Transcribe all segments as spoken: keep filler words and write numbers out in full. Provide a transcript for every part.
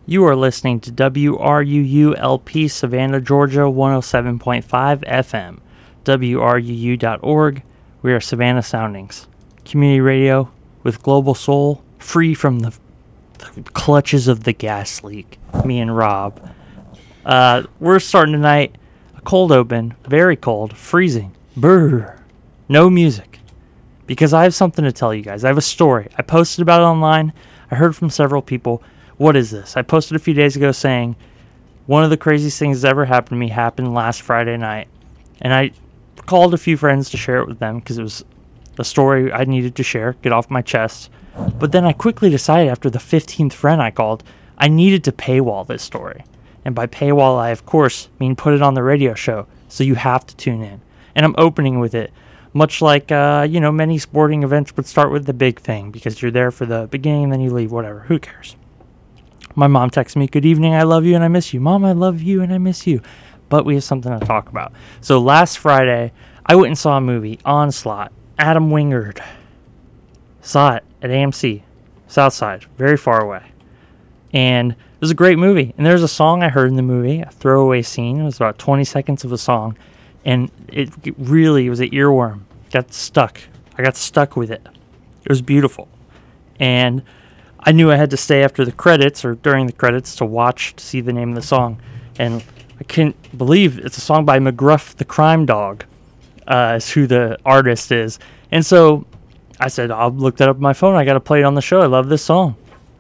You are listening to W R U U L P Savannah, Georgia, one oh seven point five F M, W R U U dot org. We are Savannah Soundings, community radio with global soul, free from the, the clutches of the gas leak. Me and Rob. Uh, we're starting tonight, a cold open, very cold, freezing, brr, no music, because I have something to tell you guys. I have a story. I posted about it online. I heard from several people. What is this? I posted a few days ago saying one of the craziest things that ever happened to me happened last Friday night. And I called a few friends to share it with them because it was a story I needed to share, get off my chest. But then I quickly decided after the fifteenth friend I called, I needed to paywall this story. And by paywall, I, of course, mean put it on the radio show. So you have to tune in. And I'm opening with it. Much like, uh, you know, many sporting events would start with the big thing because you're there for the beginning and then you leave, whatever. Who cares? My mom texts me, good evening, I love you and I miss you. Mom, I love you and I miss you. But we have something to talk about. So last Friday, I went and saw a movie, Onslaught, Adam Wingard. Saw it at A M C, Southside, very far away. And it was a great movie. And there's a song I heard in the movie, a throwaway scene. It was about twenty seconds of a song. And it, it really it was an earworm. Got stuck. I got stuck with it. It was beautiful. And I knew I had to stay after the credits or during the credits to watch to see the name of the song. And I can't believe it's a song by McGruff the Crime Dog, uh, is who the artist is. And so I said, I'll look that up on my phone. I got to play it on the show. I love this song.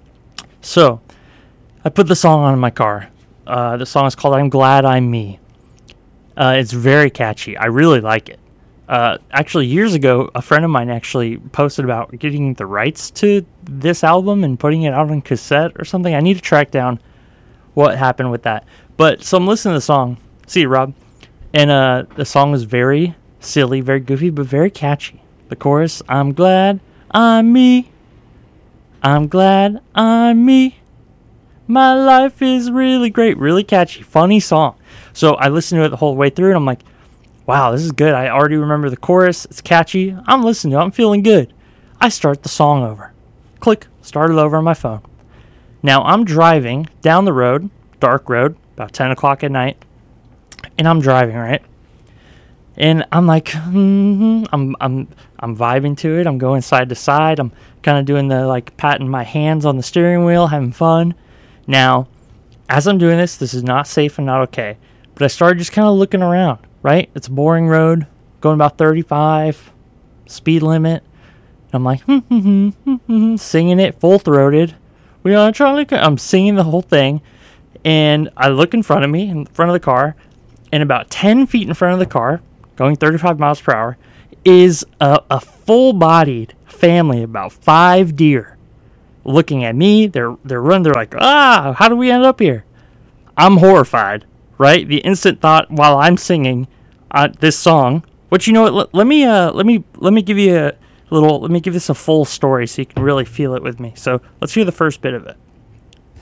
So I put the song on in my car. Uh, the song is called I'm Glad I'm Me. Uh, it's very catchy. I really like it. Uh, actually, years ago, a friend of mine actually posted about getting the rights to this album and putting it out on cassette or something. I need to track down what happened with that. But so I'm listening to the song. See you, Rob. And uh, the song was very silly, very goofy, but very catchy. The chorus, I'm glad I'm me. I'm glad I'm me. My life is really great. Really catchy, funny song. So I listened to it the whole way through, and I'm like, wow, this is good. I already remember the chorus. It's catchy. I'm listening to it. I'm feeling good. I start the song over. Click. Start it over on my phone. Now, I'm driving down the road, dark road, about ten o'clock at night, and I'm driving, right? And I'm like, mm-hmm. I'm I'm I'm vibing to it. I'm going side to side. I'm kind of doing the, like, patting my hands on the steering wheel, having fun. Now, as I'm doing this, this is not safe and not okay, but I started just kind of looking around. Right? It's a boring road, going about thirty-five, speed limit. And I'm like, hmm, hmm, hmm, hmm, hmm, singing it full-throated. We are Charlie. I'm singing the whole thing. And I look in front of me, in front of the car, and about ten feet in front of the car, going thirty-five miles per hour, is a, a full-bodied family, about five deer, looking at me. They're, they're running. They're like, ah, how do we end up here? I'm horrified. Right, the instant thought while I'm singing uh, this song. Which, you know what? Let, let me uh, let me let me give you a little. Let me give this a full story so you can really feel it with me. So let's hear the first bit of it.